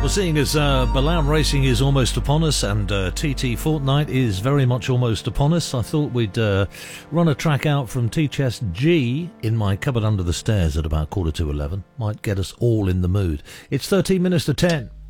Well, seeing as Balam Racing is almost upon us and TT Fortnite is very much almost upon us, I thought we'd run a track out from T-Chess G in my cupboard under the stairs at about 11:15. Might get us all in the mood. It's 13 minutes to 10.